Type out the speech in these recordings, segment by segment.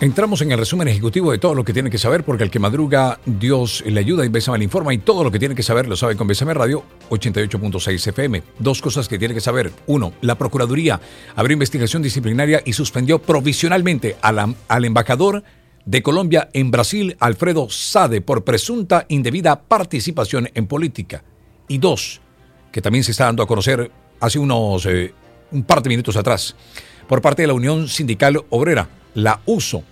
Entramos en el resumen ejecutivo de todo lo que tiene que saber, porque al que madruga, Dios le ayuda y Bésame le informa, y todo lo que tiene que saber lo sabe con Bésame Radio 88.6 FM. Dos cosas que tiene que saber. Uno, la Procuraduría abrió investigación disciplinaria y suspendió provisionalmente al embajador de Colombia en Brasil, Alfredo Sade, por presunta indebida participación en política. Y dos, que también se está dando a conocer hace un par de minutos atrás, por parte de la Unión Sindical Obrera, la USO,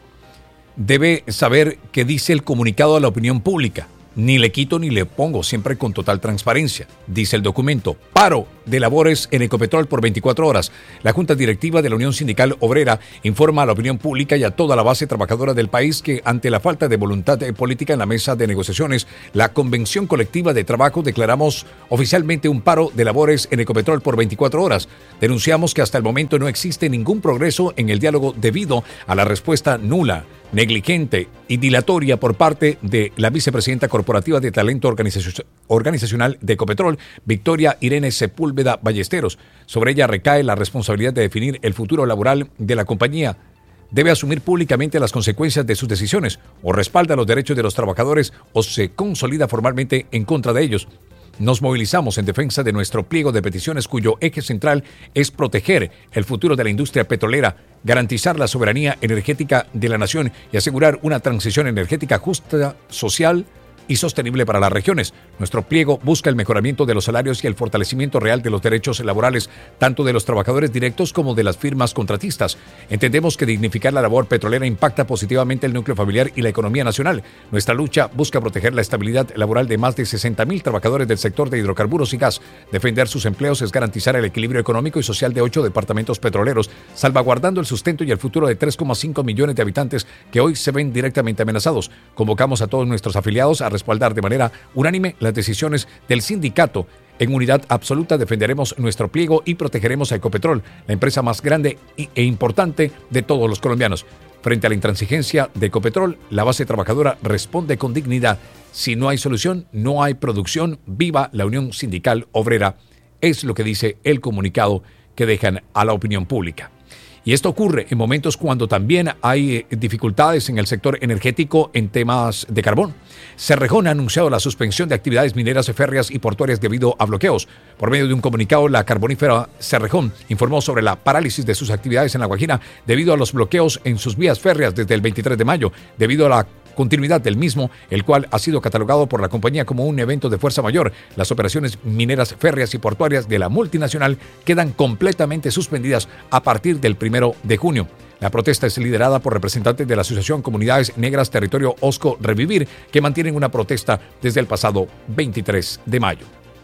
debe saber qué dice el comunicado a la opinión pública. Ni le quito ni le pongo, siempre con total transparencia. Dice el documento: paro de labores en Ecopetrol por 24 horas. La Junta Directiva de la Unión Sindical Obrera informa a la opinión pública y a toda la base trabajadora del país que, ante la falta de voluntad política en la mesa de negociaciones, la Convención Colectiva de Trabajo declaramos oficialmente un paro de labores en Ecopetrol por 24 horas. Denunciamos que hasta el momento no existe ningún progreso en el diálogo debido a la respuesta nula, negligente y dilatoria por parte de la vicepresidenta corporativa de talento organizacional de Ecopetrol, Victoria Irene Sepúlveda Ballesteros. Sobre ella recae la responsabilidad de definir el futuro laboral de la compañía. Debe asumir públicamente las consecuencias de sus decisiones, o respalda los derechos de los trabajadores o se consolida formalmente en contra de ellos. Nos movilizamos en defensa de nuestro pliego de peticiones, cuyo eje central es proteger el futuro de la industria petrolera, garantizar la soberanía energética de la nación y asegurar una transición energética justa, social y sostenible para las regiones. Nuestro pliego busca el mejoramiento de los salarios y el fortalecimiento real de los derechos laborales, tanto de los trabajadores directos como de las firmas contratistas. Entendemos que dignificar la labor petrolera impacta positivamente el núcleo familiar y la economía nacional. Nuestra lucha busca proteger la estabilidad laboral de más de 60,000 trabajadores del sector de hidrocarburos y gas. Defender sus empleos es garantizar el equilibrio económico y social de 8 departamentos petroleros, salvaguardando el sustento y el futuro de 3,5 millones de habitantes que hoy se ven directamente amenazados. Convocamos a todos nuestros afiliados a respaldar de manera unánime las decisiones del sindicato. En unidad absoluta defenderemos nuestro pliego y protegeremos a Ecopetrol, la empresa más grande e importante de todos los colombianos. Frente a la intransigencia de Ecopetrol, la base trabajadora responde con dignidad. Si no hay solución, no hay producción. Viva la Unión Sindical Obrera. Es lo que dice el comunicado que dejan a la opinión pública. Y esto ocurre en momentos cuando también hay dificultades en el sector energético en temas de carbón. Cerrejón ha anunciado la suspensión de actividades mineras, férreas y portuarias debido a bloqueos. Por medio de un comunicado, la carbonífera Cerrejón informó sobre la parálisis de sus actividades en La Guajira debido a los bloqueos en sus vías férreas desde el 23 de mayo, debido a la continuidad del mismo, el cual ha sido catalogado por la compañía como un evento de fuerza mayor. Las operaciones mineras, férreas y portuarias de la multinacional quedan completamente suspendidas a partir del 1 de junio. La protesta es liderada por representantes de la Asociación Comunidades Negras Territorio Osco Revivir, que mantienen una protesta desde el pasado 23 de mayo.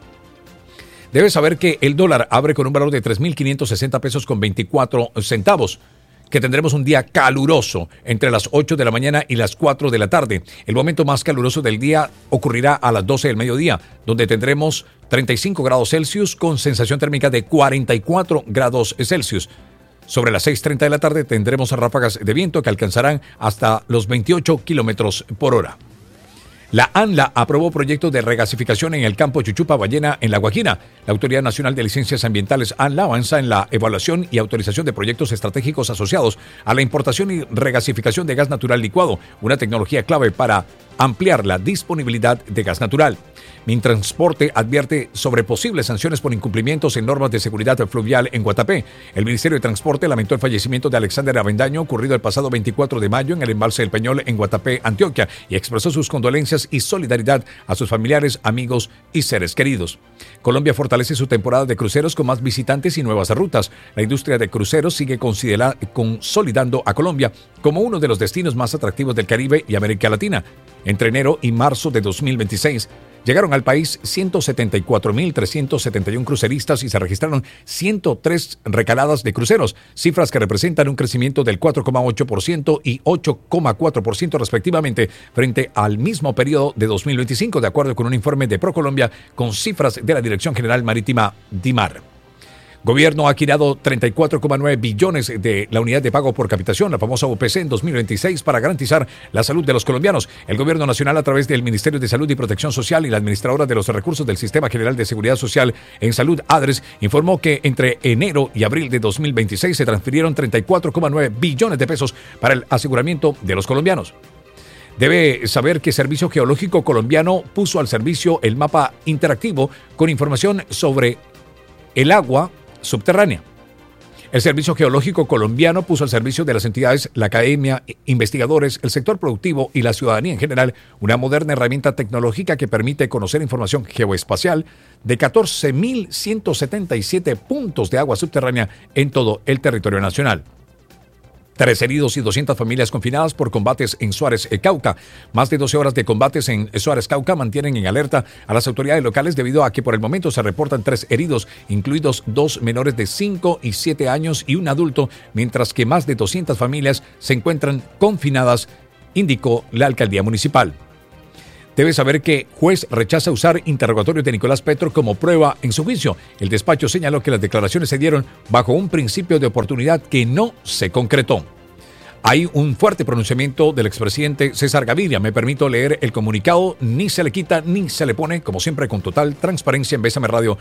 Debes saber que el dólar abre con un valor de 3.560 pesos con 24 centavos. Que tendremos un día caluroso entre las 8 de la mañana y las 4 de la tarde. El momento más caluroso del día ocurrirá a las 12 del mediodía, donde tendremos 35 grados Celsius con sensación térmica de 44 grados Celsius. Sobre las 6:30 de la tarde tendremos ráfagas de viento que alcanzarán hasta los 28 kilómetros por hora. La ANLA aprobó proyecto de regasificación en el campo Chuchupa Ballena en La Guajira. La Autoridad Nacional de Licencias Ambientales ANLA avanza en la evaluación y autorización de proyectos estratégicos asociados a la importación y regasificación de gas natural licuado, una tecnología clave para ampliar la disponibilidad de gas natural. Mintransporte advierte sobre posibles sanciones por incumplimientos en normas de seguridad fluvial en Guatapé. El Ministerio de Transporte lamentó el fallecimiento de Alexander Avendaño ocurrido el pasado 24 de mayo en el embalse del Peñol en Guatapé, Antioquia, y expresó sus condolencias y solidaridad a sus familiares, amigos y seres queridos. Colombia fortalece su temporada de cruceros con más visitantes y nuevas rutas. La industria de cruceros sigue consolidando a Colombia como uno de los destinos más atractivos del Caribe y América Latina. Entre enero y marzo de 2026, llegaron al país 174.371 cruceristas y se registraron 103 recaladas de cruceros, cifras que representan un crecimiento del 4,8% y 8,4% respectivamente frente al mismo periodo de 2025, de acuerdo con un informe de ProColombia con cifras de la Dirección General Marítima DIMAR. Gobierno ha adquirido 34,9 billones de la unidad de pago por capitación, la famosa UPC, en 2026 para garantizar la salud de los colombianos. El Gobierno Nacional, a través del Ministerio de Salud y Protección Social y la Administradora de los Recursos del Sistema General de Seguridad Social en Salud, ADRES, informó que entre enero y abril de 2026 se transfirieron 34,9 billones de pesos para el aseguramiento de los colombianos. Debe saber que Servicio Geológico Colombiano puso al servicio el mapa interactivo con información sobre el agua subterránea. El Servicio Geológico Colombiano puso al servicio de las entidades, la academia, investigadores, el sector productivo y la ciudadanía en general una moderna herramienta tecnológica que permite conocer información geoespacial de 14.177 puntos de agua subterránea en todo el territorio nacional. 3 heridos y 200 familias confinadas por combates en Suárez, Cauca. Más de 12 horas de combates en Suárez, Cauca mantienen en alerta a las autoridades locales debido a que por el momento se reportan 3 heridos, incluidos 2 menores de 5 y 7 años y un adulto, mientras que más de 200 familias se encuentran confinadas, indicó la alcaldía municipal. Debe saber que juez rechaza usar interrogatorios de Nicolás Petro como prueba en su juicio. El despacho señaló que las declaraciones se dieron bajo un principio de oportunidad que no se concretó. Hay un fuerte pronunciamiento del expresidente César Gaviria. Me permito leer el comunicado. Ni se le quita ni se le pone, como siempre, con total transparencia en Bésame Radio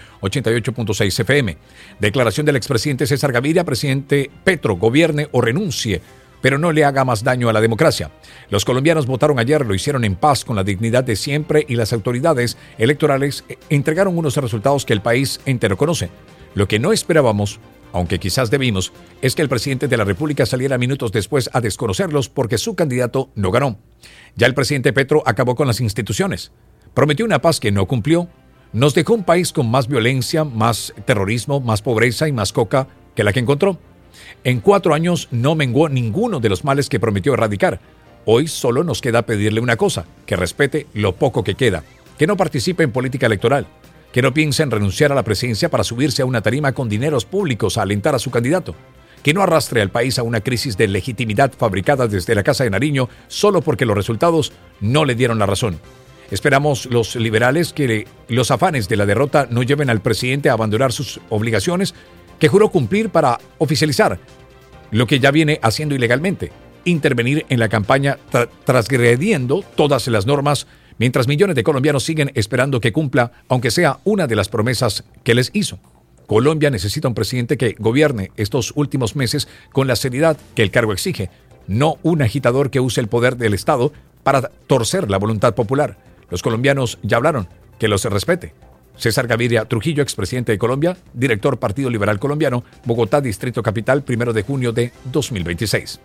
88.6 FM. Declaración del expresidente César Gaviria. Presidente Petro, gobierne o renuncie, pero no le haga más daño a la democracia. Los colombianos votaron ayer, lo hicieron en paz, con la dignidad de siempre, y las autoridades electorales entregaron unos resultados que el país entero conoce. Lo que no esperábamos, aunque quizás debimos, es que el presidente de la República saliera minutos después a desconocerlos porque su candidato no ganó. Ya el presidente Petro acabó con las instituciones. Prometió una paz que no cumplió. Nos dejó un país con más violencia, más terrorismo, más pobreza y más coca que la que encontró. En 4 años no menguó ninguno de los males que prometió erradicar. Hoy solo nos queda pedirle una cosa: que respete lo poco que queda, que no participe en política electoral, que no piense en renunciar a la presidencia para subirse a una tarima con dineros públicos a alentar a su candidato, que no arrastre al país a una crisis de legitimidad fabricada desde la Casa de Nariño solo porque los resultados no le dieron la razón. Esperamos los liberales que los afanes de la derrota no lleven al presidente a abandonar sus obligaciones que juró cumplir para oficializar lo que ya viene haciendo ilegalmente: intervenir en la campaña transgrediendo todas las normas, mientras millones de colombianos siguen esperando que cumpla, aunque sea una de las promesas que les hizo. Colombia necesita un presidente que gobierne estos últimos meses con la seriedad que el cargo exige, no un agitador que use el poder del Estado para torcer la voluntad popular. Los colombianos ya hablaron, que los respete. César Gaviria Trujillo, expresidente de Colombia, director Partido Liberal Colombiano, Bogotá, Distrito Capital, 1 de junio de 2026.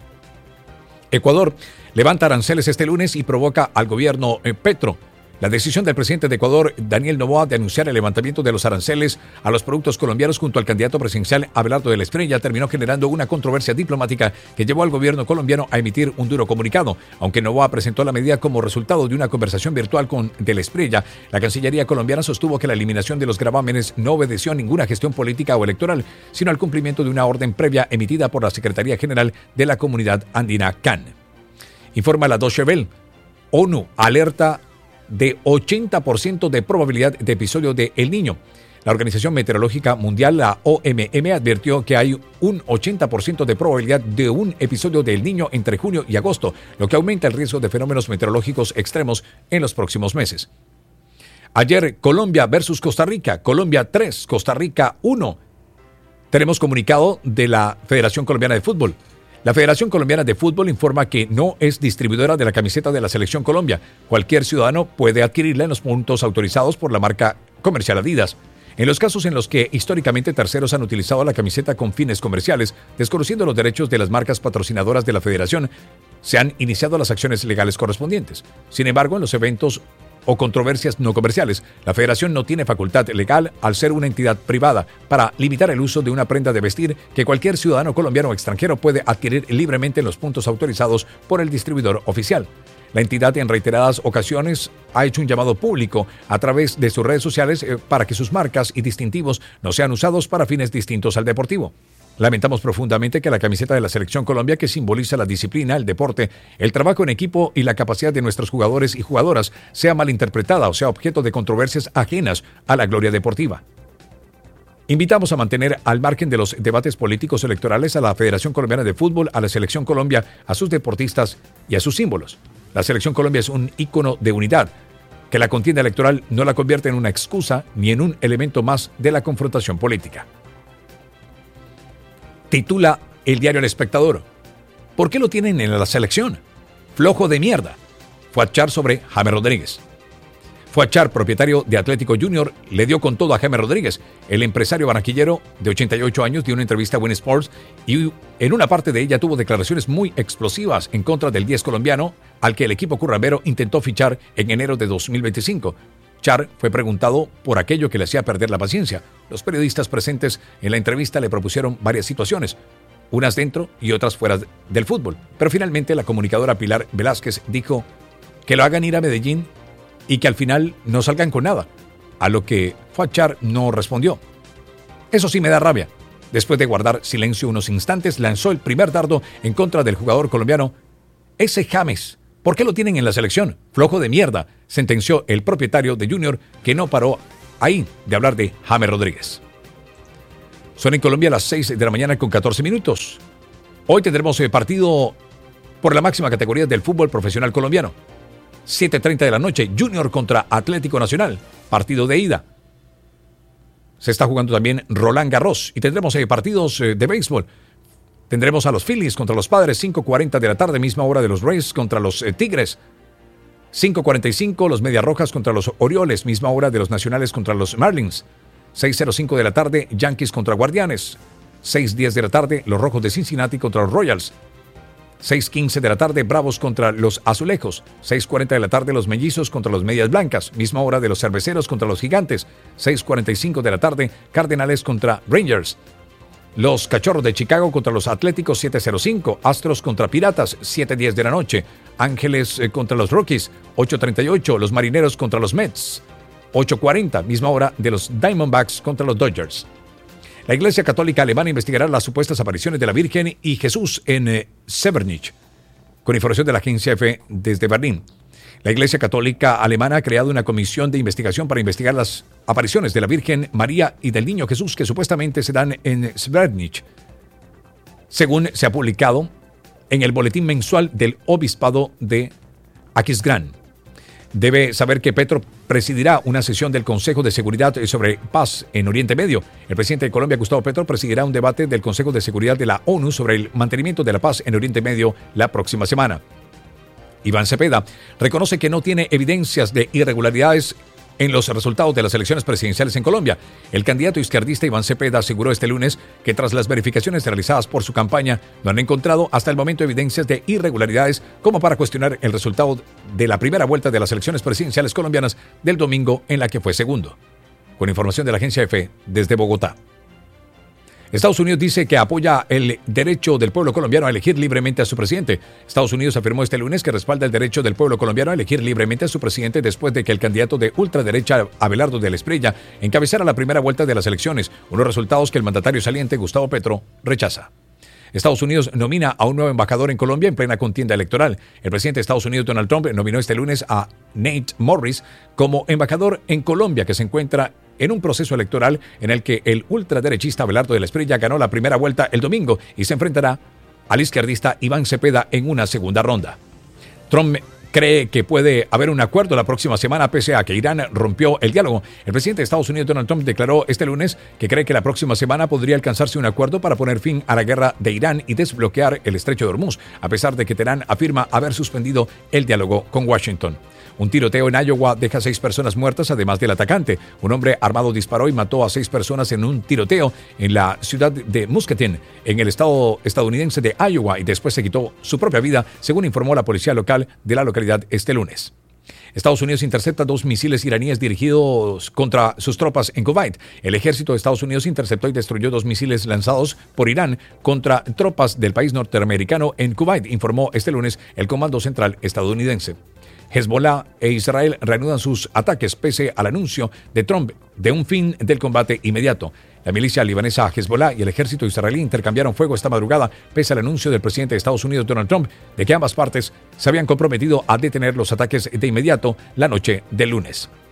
Ecuador levanta aranceles este lunes y provoca al gobierno Petro. La decisión del presidente de Ecuador, Daniel Noboa, de anunciar el levantamiento de los aranceles a los productos colombianos junto al candidato presidencial Abelardo de la Espriella terminó generando una controversia diplomática que llevó al gobierno colombiano a emitir un duro comunicado. Aunque Noboa presentó la medida como resultado de una conversación virtual con de la Espriella, la Cancillería colombiana sostuvo que la eliminación de los gravámenes no obedeció a ninguna gestión política o electoral, sino al cumplimiento de una orden previa emitida por la Secretaría General de la Comunidad Andina, CAN. Informa la Deutsche Welle. ONU alerta de 80% de probabilidad de episodio de El Niño. La Organización Meteorológica Mundial, la OMM, advirtió que hay un 80% de probabilidad de un episodio de El Niño entre junio y agosto, lo que aumenta el riesgo de fenómenos meteorológicos extremos en los próximos meses. Ayer, Colombia versus Costa Rica. Colombia 3, Costa Rica 1. Tenemos comunicado de la Federación Colombiana de Fútbol. La Federación Colombiana de Fútbol informa que no es distribuidora de la camiseta de la Selección Colombia. Cualquier ciudadano puede adquirirla en los puntos autorizados por la marca comercial Adidas. En los casos en los que históricamente terceros han utilizado la camiseta con fines comerciales, desconociendo los derechos de las marcas patrocinadoras de la Federación, se han iniciado las acciones legales correspondientes. Sin embargo, en los eventos o controversias no comerciales, la Federación no tiene facultad legal, al ser una entidad privada, para limitar el uso de una prenda de vestir que cualquier ciudadano colombiano o extranjero puede adquirir libremente en los puntos autorizados por el distribuidor oficial. La entidad en reiteradas ocasiones ha hecho un llamado público a través de sus redes sociales para que sus marcas y distintivos no sean usados para fines distintos al deportivo. Lamentamos profundamente que la camiseta de la Selección Colombia, que simboliza la disciplina, el deporte, el trabajo en equipo y la capacidad de nuestros jugadores y jugadoras, sea malinterpretada o sea objeto de controversias ajenas a la gloria deportiva. Invitamos a mantener al margen de los debates políticos electorales a la Federación Colombiana de Fútbol, a la Selección Colombia, a sus deportistas y a sus símbolos. La Selección Colombia es un ícono de unidad, que la contienda electoral no la convierte en una excusa ni en un elemento más de la confrontación política. Titula el diario El Espectador: ¿por qué lo tienen en la selección? Flojo de mierda. Fuachar sobre James Rodríguez. Fuachar, propietario de Atlético Junior, le dio con todo a James Rodríguez. El empresario barranquillero de 88 años dio una entrevista a Win Sports y en una parte de ella tuvo declaraciones muy explosivas en contra del 10 colombiano al que el equipo currambero intentó fichar en enero de 2025. Char fue preguntado por aquello que le hacía perder la paciencia. Los periodistas presentes en la entrevista le propusieron varias situaciones, unas dentro y otras fuera del fútbol. Pero finalmente la comunicadora Pilar Velázquez dijo que lo hagan ir a Medellín y que al final no salgan con nada, a lo que Fuachar no respondió. Eso sí me da rabia. Después de guardar silencio unos instantes, lanzó el primer dardo en contra del jugador colombiano. Ese James, ¿por qué lo tienen en la selección? Flojo de mierda, sentenció el propietario de Junior, que no paró ahí de hablar de James Rodríguez. Son en Colombia las 6 de la mañana con 14 minutos. Hoy tendremos partido por la máxima categoría del fútbol profesional colombiano. 7:30 de la noche, Junior contra Atlético Nacional, partido de ida. Se está jugando también Roland Garros y tendremos partidos de béisbol. Tendremos a los Phillies contra los Padres, 5:40 de la tarde, misma hora de los Rays contra los Tigres. 5:45 los Medias Rojas contra los Orioles, misma hora de los Nacionales contra los Marlins. 6:05 de la tarde, Yankees contra Guardianes. 6:10 de la tarde, los Rojos de Cincinnati contra los Royals. 6:15 de la tarde, Bravos contra los Azulejos. 6:40 de la tarde, los Mellizos contra los Medias Blancas. Misma hora de los Cerveceros contra los Gigantes. 6:45 de la tarde, Cardenales contra Rangers. Los Cachorros de Chicago contra los Atléticos, 7:05. Astros contra Piratas, 7:10 de la noche. Ángeles contra los Rockies, 8:38. Los Marineros contra los Mets. 8:40, misma hora de los Diamondbacks contra los Dodgers. La Iglesia Católica Alemana investigará las supuestas apariciones de la Virgen y Jesús en Severnich, con información de la agencia EFE desde Berlín. La Iglesia Católica Alemana ha creado una comisión de investigación para investigar las apariciones de la Virgen María y del Niño Jesús que supuestamente se dan en Severnich, según se ha publicado en el boletín mensual del Obispado de Aquisgrán. Debe saber que Petro presidirá una sesión del Consejo de Seguridad sobre Paz en Oriente Medio. El presidente de Colombia, Gustavo Petro, presidirá un debate del Consejo de Seguridad de la ONU sobre el mantenimiento de la paz en Oriente Medio la próxima semana. Iván Cepeda reconoce que no tiene evidencias de irregularidades en los resultados de las elecciones presidenciales en Colombia. El candidato izquierdista Iván Cepeda aseguró este lunes que tras las verificaciones realizadas por su campaña no han encontrado hasta el momento evidencias de irregularidades como para cuestionar el resultado de la primera vuelta de las elecciones presidenciales colombianas del domingo en la que fue segundo. Con información de la agencia EFE desde Bogotá. Estados Unidos dice que apoya el derecho del pueblo colombiano a elegir libremente a su presidente. Estados Unidos afirmó este lunes que respalda el derecho del pueblo colombiano a elegir libremente a su presidente después de que el candidato de ultraderecha, Abelardo de la Espriella, encabezara la primera vuelta de las elecciones, unos resultados que el mandatario saliente, Gustavo Petro, rechaza. Estados Unidos nomina a un nuevo embajador en Colombia en plena contienda electoral. El presidente de Estados Unidos, Donald Trump, nominó este lunes a Nate Morris como embajador en Colombia, que se encuentra en un proceso electoral en el que el ultraderechista Abelardo de la Espriella ganó la primera vuelta el domingo y se enfrentará al izquierdista Iván Cepeda en una segunda ronda. Trump cree que puede haber un acuerdo la próxima semana pese a que Irán rompió el diálogo. El presidente de Estados Unidos, Donald Trump, declaró este lunes que cree que la próxima semana podría alcanzarse un acuerdo para poner fin a la guerra de Irán y desbloquear el estrecho de Hormuz, a pesar de que Teherán afirma haber suspendido el diálogo con Washington. Un tiroteo en Iowa deja 6 personas muertas, además del atacante. Un hombre armado disparó y mató a 6 personas en un tiroteo en la ciudad de Muscatine, en el estado estadounidense de Iowa, y después se quitó su propia vida, según informó la policía local de la localidad este lunes. Estados Unidos intercepta 2 misiles iraníes dirigidos contra sus tropas en Kuwait. El ejército de Estados Unidos interceptó y destruyó 2 misiles lanzados por Irán contra tropas del país norteamericano en Kuwait, informó este lunes el Comando Central estadounidense. Hezbollah e Israel reanudan sus ataques pese al anuncio de Trump de un fin del combate inmediato. La milicia libanesa Hezbollah y el ejército israelí intercambiaron fuego esta madrugada pese al anuncio del presidente de Estados Unidos, Donald Trump, de que ambas partes se habían comprometido a detener los ataques de inmediato la noche del lunes.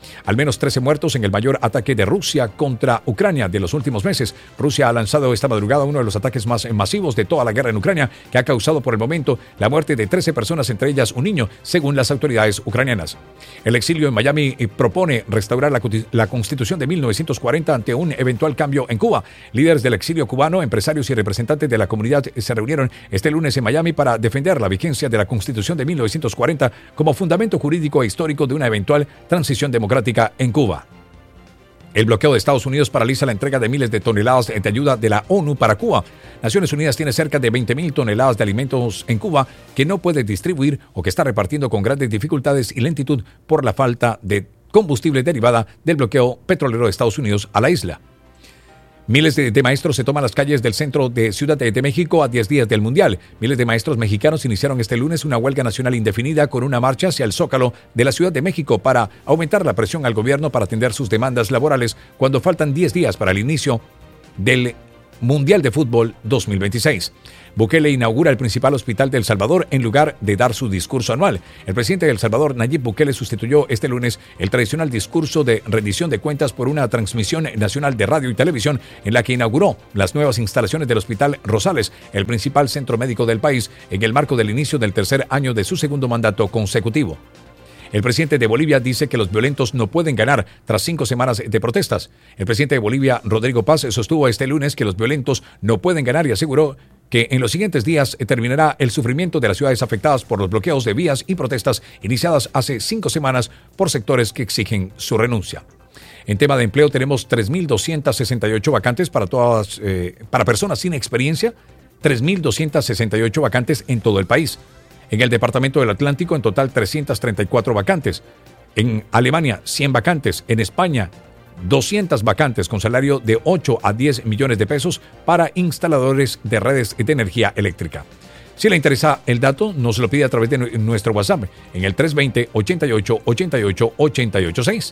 Al menos 13 muertos en el mayor ataque de Rusia contra Ucrania de los últimos meses. Rusia ha lanzado esta madrugada uno de los ataques más masivos de toda la guerra en Ucrania, que ha causado por el momento la muerte de 13 personas, entre ellas un niño, según las autoridades ucranianas. El exilio en Miami propone restaurar la Constitución de 1940 ante un eventual cambio en Cuba. Líderes del exilio cubano, empresarios y representantes de la comunidad se reunieron este lunes en Miami para defender la vigencia de la Constitución de 1940 como fundamento jurídico e histórico de una eventual transición democrática en Cuba. El bloqueo de Estados Unidos paraliza la entrega de miles de toneladas de ayuda de la ONU para Cuba. Naciones Unidas tiene cerca de 20,000 toneladas de alimentos en Cuba que no puede distribuir o que está repartiendo con grandes dificultades y lentitud por la falta de combustible derivada del bloqueo petrolero de Estados Unidos a la isla. Miles de maestros se toman las calles del centro de Ciudad de México a 10 días del Mundial. Miles de maestros mexicanos iniciaron este lunes una huelga nacional indefinida con una marcha hacia el Zócalo de la Ciudad de México para aumentar la presión al gobierno para atender sus demandas laborales cuando faltan 10 días para el inicio del Mundial de Fútbol 2026. Bukele inaugura el principal hospital de El Salvador en lugar de dar su discurso anual. El presidente de El Salvador, Nayib Bukele, sustituyó este lunes el tradicional discurso de rendición de cuentas por una transmisión nacional de radio y televisión en la que inauguró las nuevas instalaciones del Hospital Rosales, el principal centro médico del país, en el marco del inicio del tercer año de su segundo mandato consecutivo. El presidente de Bolivia dice que los violentos no pueden ganar tras 5 semanas de protestas. El presidente de Bolivia, Rodrigo Paz, sostuvo este lunes que los violentos no pueden ganar y aseguró que en los siguientes días terminará el sufrimiento de las ciudades afectadas por los bloqueos de vías y protestas iniciadas hace 5 semanas por sectores que exigen su renuncia. En tema de empleo tenemos 3.268 vacantes para personas sin experiencia, 3.268 vacantes en todo el país. En el departamento del Atlántico, en total 334 vacantes. En Alemania, 100 vacantes. En España, 200 vacantes con salario de 8 a 10 millones de pesos para instaladores de redes de energía eléctrica. Si le interesa el dato, nos lo pide a través de nuestro WhatsApp en el 320-88-88-886.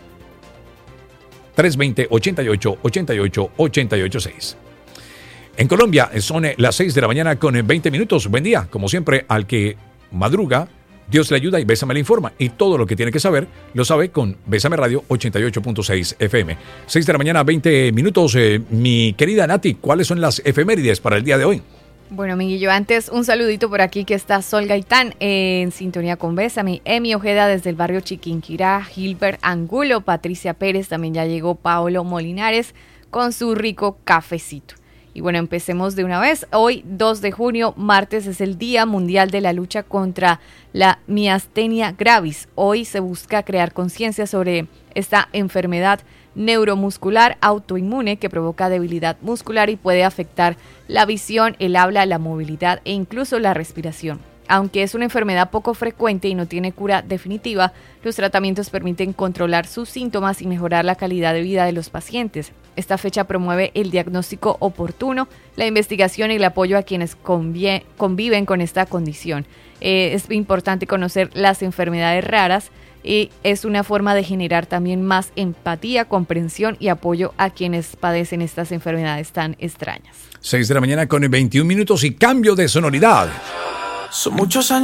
320-88-88-886. En Colombia son las 6 de la mañana con 20 minutos. Buen día, como siempre, al que madruga, Dios le ayuda y Bésame le informa. Y todo lo que tiene que saber, lo sabe con Bésame Radio 88.6 FM. 6 de la mañana, 20 minutos. Mi querida Nati, ¿cuáles son las efemérides para el día de hoy? Bueno, Miguelillo, antes un saludito por aquí que está Sol Gaitán en sintonía con Bésame, Emi Ojeda desde el barrio Chiquinquirá, Gilbert Angulo, Patricia Pérez, también ya llegó Paolo Molinares con su rico cafecito. Y bueno, empecemos de una vez. Hoy, 2 de junio, martes, es el Día Mundial de la Lucha contra la Miastenia Gravis. Hoy se busca crear conciencia sobre esta enfermedad neuromuscular autoinmune que provoca debilidad muscular y puede afectar la visión, el habla, la movilidad e incluso la respiración. Aunque es una enfermedad poco frecuente y no tiene cura definitiva, los tratamientos permiten controlar sus síntomas y mejorar la calidad de vida de los pacientes. Esta fecha promueve el diagnóstico oportuno, la investigación y el apoyo a quienes conviven con esta condición. Es importante conocer las enfermedades raras y es una forma de generar también más empatía, comprensión y apoyo a quienes padecen estas enfermedades tan extrañas. 6 de la mañana con 21 minutos y cambio de sonoridad. Son muchos años.